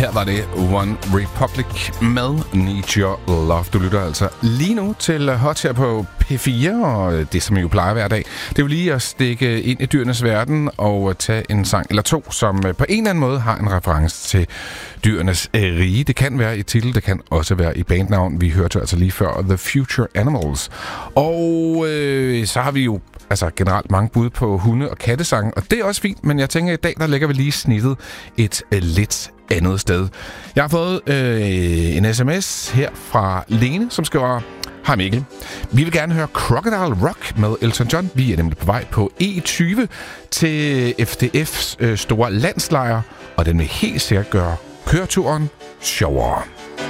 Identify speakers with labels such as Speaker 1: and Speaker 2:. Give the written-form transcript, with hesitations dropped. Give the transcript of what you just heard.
Speaker 1: Her var det One Republic med Need Your Love. Du lytter altså lige nu til Hot her på P4, og det som I jo plejer hver dag, det er jo lige at stikke ind i dyrenes verden og tage en sang eller to, som på en eller anden måde har en reference til dyrenes rige. Det kan være i titel, det kan også være i bandnavn. Vi hørte altså lige før The Future Animals. Og så har vi jo generelt mange bud på hunde- og kattesange, og det er også fint, men jeg tænker, at i dag, der lægger vi lige snittet et lidt andet sted. Jeg har fået en sms her fra Lene, som skriver: Hej Mikkel. Vi vil gerne høre Crocodile Rock med Elton John. Vi er nemlig på vej på E20 til FDF's store landslejr, og den vil helt sikkert gøre køreturen sjovere.